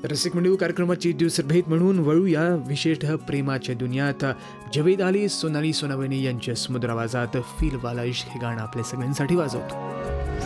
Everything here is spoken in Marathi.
रसिक मंडळी, कार्यक्रमाची दिवसर भेट म्हणून वळूया विशेष प्रेमाच्या दुनियात. जवेद अली, सोनाली सोनावणे यांच्या सुमधुर आवाजात फील वाला इश्क हे गाणं आपल्या सगळ्यांसाठी वाजवतो.